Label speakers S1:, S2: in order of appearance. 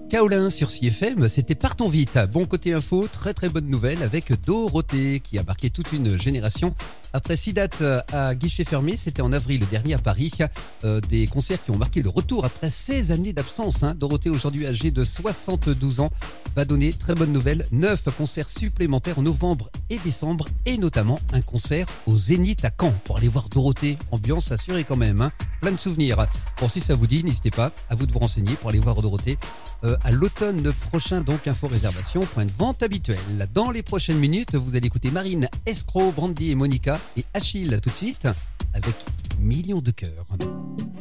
S1: Kaolin sur CFM, c'était Partons vite. Bon côté info, très très bonne nouvelle avec Dorothée qui a marqué toute une génération. Après 6 dates à guichet fermé, c'était en avril dernier à Paris. Des concerts qui ont marqué le retour après 16 années d'absence. Dorothée, aujourd'hui âgée de 72 ans, va donner, très bonne nouvelle, 9 concerts supplémentaires en novembre et décembre. Et notamment un concert au Zénith à Caen. Pour aller voir Dorothée, ambiance assurée quand même. Plein de souvenirs. Bon, si ça vous dit, n'hésitez pas, à vous de vous renseigner pour aller voir Dorothée. À l'automne prochain, donc info réservation, point de vente habituel. Dans les prochaines minutes, vous allez écouter Marine, Escroc, Brandy et Monica et Achille tout de suite avec Millions de cœurs.